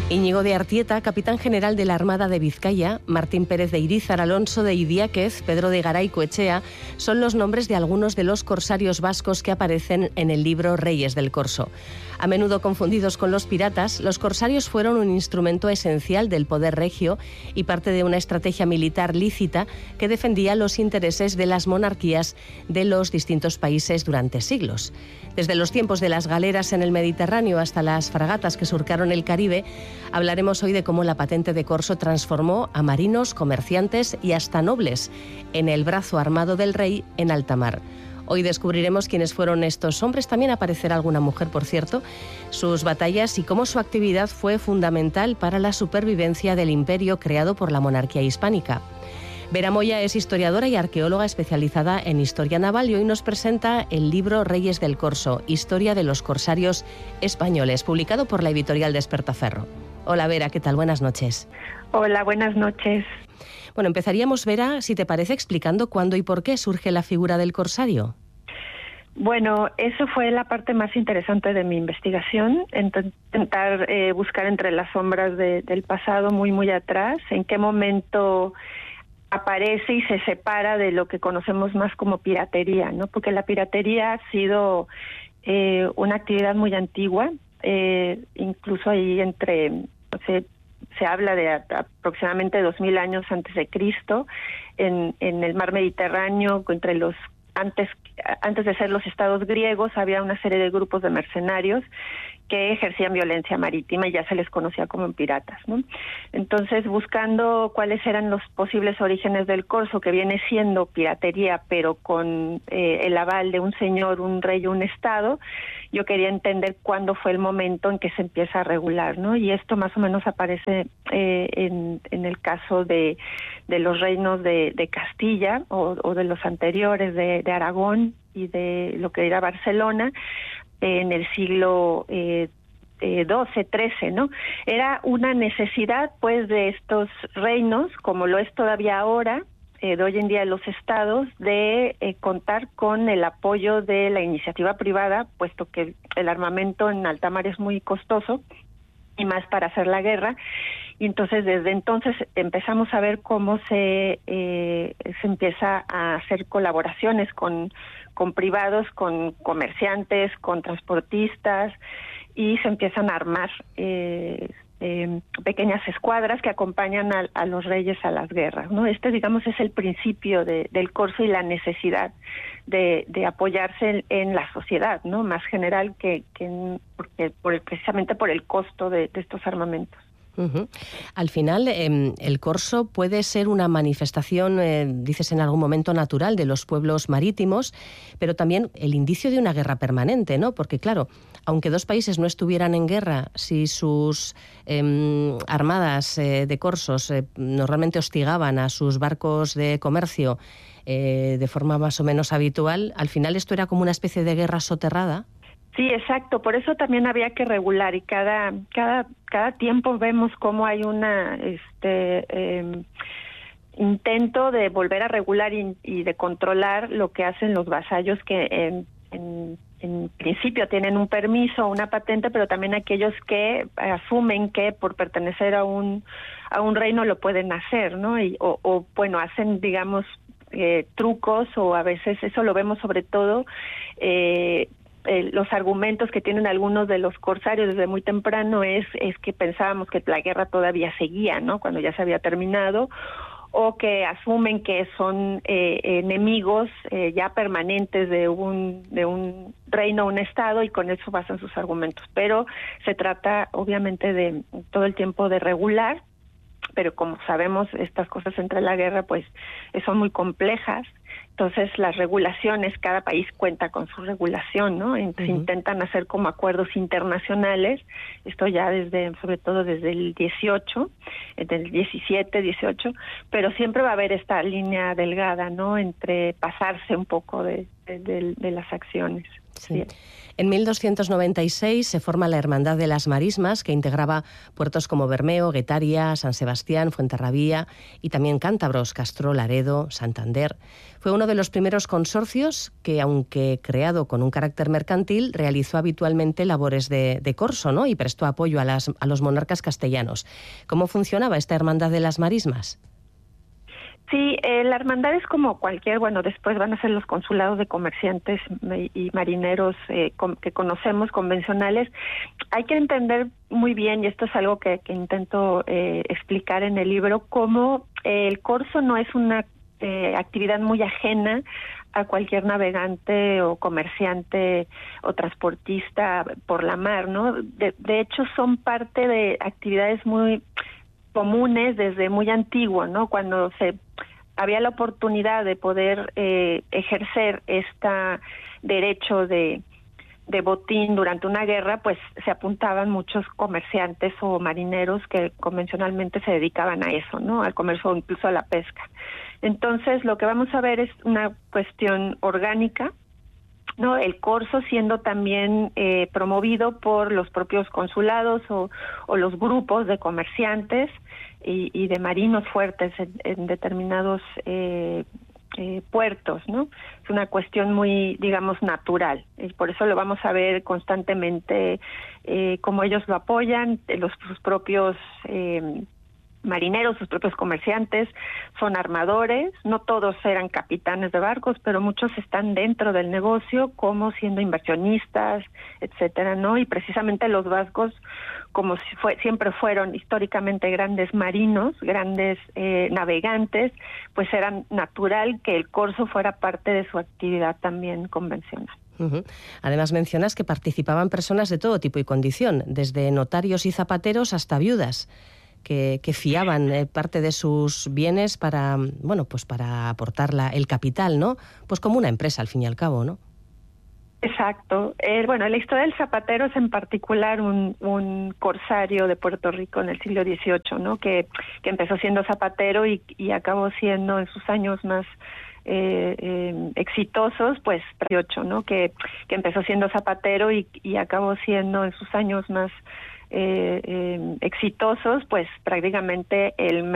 Íñigo de Artieta, capitán general de la Armada de Vizcaya, Martín Pérez de Irízar, Alonso de Idiáquez, Pedro de Garaycoechea, son los nombres de algunos de los corsarios vascos que aparecen en el libro Reyes del Corso. A menudo confundidos con los piratas, los corsarios fueron un instrumento esencial del poder regio y parte de una estrategia militar lícita que defendía los intereses de las monarquías de los distintos países durante siglos. Desde los tiempos de las galeras en el Mediterráneo hasta las fragatas que surcaron el Caribe, hablaremos hoy de cómo la patente de corso transformó a marinos, comerciantes y hasta nobles en el brazo armado del rey en alta mar. Hoy descubriremos quiénes fueron estos hombres, también aparecerá alguna mujer, por cierto, sus batallas y cómo su actividad fue fundamental para la supervivencia del imperio creado por la monarquía hispánica. Vera Moya es historiadora y arqueóloga especializada en historia naval y hoy nos presenta el libro Reyes del Corso, Historia de los Corsarios Españoles, publicado por la editorial Despertaferro. Hola Vera, ¿qué tal? Buenas noches. Hola, buenas noches. Bueno, empezaríamos, Vera, si te parece, explicando cuándo y por qué surge la figura del corsario. Bueno, eso fue la parte más interesante de mi investigación, intentar buscar entre las sombras del pasado muy atrás, en qué momento aparece y se separa de lo que conocemos más como piratería, ¿no? Porque la piratería ha sido una actividad muy antigua, incluso ahí se habla de aproximadamente 2000 años antes de Cristo, en el mar Mediterráneo, antes de ser los estados griegos, había una serie de grupos de mercenarios que ejercían violencia marítima y ya se les conocía como piratas, ¿no? Entonces, buscando cuáles eran los posibles orígenes del corso, que viene siendo piratería, pero con el aval de un señor, un rey o un estado, yo quería entender cuándo fue el momento en que se empieza a regular, ¿no? Y esto más o menos aparece en el caso de los reinos de Castilla o de los anteriores de Aragón y de lo que era Barcelona, en el siglo XII, XIII, ¿no? Era una necesidad, pues, de estos reinos, como lo es todavía ahora, de hoy en día los estados, de contar con el apoyo de la iniciativa privada, puesto que el armamento en alta mar es muy costoso, y más para hacer la guerra. Y entonces, desde entonces, empezamos a ver cómo se empieza a hacer colaboraciones con privados, con comerciantes, con transportistas, y se empiezan a armar pequeñas escuadras que acompañan a los reyes a las guerras, ¿no? Este, digamos, es el principio del corso y la necesidad de apoyarse en la sociedad, ¿no? Más general precisamente por el costo de estos armamentos. Uh-huh. Al final, el corso puede ser una manifestación, dices en algún momento, natural de los pueblos marítimos, pero también el indicio de una guerra permanente, ¿no? Porque claro, aunque dos países no estuvieran en guerra, si sus armadas de corsos normalmente hostigaban a sus barcos de comercio de forma más o menos habitual, al final esto era como una especie de guerra soterrada. Sí, exacto. Por eso también había que regular, y cada tiempo vemos cómo hay una intento de volver a regular y de controlar lo que hacen los vasallos, que en principio tienen un permiso, una patente, pero también aquellos que asumen que por pertenecer a un reino lo pueden hacer, ¿no? Bueno, hacen, digamos, trucos, o a veces eso lo vemos sobre todo los argumentos que tienen algunos de los corsarios desde muy temprano es que pensábamos que la guerra todavía seguía, ¿no? Cuando ya se había terminado, o que asumen que son enemigos ya permanentes de un reino o un estado, y con eso basan sus argumentos. Pero se trata obviamente de todo el tiempo de regular, pero como sabemos, estas cosas entre la guerra pues son muy complejas. Entonces, las regulaciones, cada país cuenta con su regulación, ¿no? Entonces, intentan hacer como acuerdos internacionales, esto ya sobre todo desde el 18, del 17, 18, pero siempre va a haber esta línea delgada, ¿no? Entre pasarse un poco de las acciones. Sí. En 1296 se forma la Hermandad de las Marismas, que integraba puertos como Bermeo, Guetaria, San Sebastián, Fuenterrabía y también cántabros, Castro, Laredo, Santander. Fue uno de los primeros consorcios que, aunque creado con un carácter mercantil, realizó habitualmente labores de corso, ¿no? Y prestó apoyo a los monarcas castellanos. ¿Cómo funcionaba esta Hermandad de las Marismas? Sí, la hermandad es como cualquier, después van a ser los consulados de comerciantes y marineros que conocemos, convencionales. Hay que entender muy bien, y esto es algo que intento explicar en el libro, cómo el corso no es una actividad muy ajena a cualquier navegante o comerciante o transportista por la mar, ¿no? De hecho, son parte de actividades muy comunes desde muy antiguo, ¿no? Cuando había la oportunidad de poder ejercer este derecho de botín durante una guerra, pues se apuntaban muchos comerciantes o marineros que convencionalmente se dedicaban a eso, ¿no? Al comercio o incluso a la pesca. Entonces, lo que vamos a ver es una cuestión orgánica, ¿no? El corso siendo también promovido por los propios consulados o los grupos de comerciantes y de marinos fuertes en determinados puertos, ¿no? Es una cuestión muy, digamos, natural, y por eso lo vamos a ver constantemente, cómo ellos lo apoyan, sus propios marineros, sus propios comerciantes, son armadores, no todos eran capitanes de barcos, pero muchos están dentro del negocio como siendo inversionistas, etcétera, ¿no? Y precisamente los vascos, como siempre fueron históricamente grandes marinos, grandes navegantes, pues era natural que el corso fuera parte de su actividad también convencional. Uh-huh. Además mencionas que participaban personas de todo tipo y condición, desde notarios y zapateros hasta viudas, que fiaban parte de sus bienes para aportar el capital, ¿no? Pues como una empresa, al fin y al cabo, ¿no? Exacto. La historia del zapatero es en particular un corsario de Puerto Rico en el siglo XVIII, ¿no? Que empezó siendo zapatero y acabó siendo en sus años más exitosos, pues, ¿no? Que empezó siendo zapatero y acabó siendo en sus años más exitosos, pues prácticamente el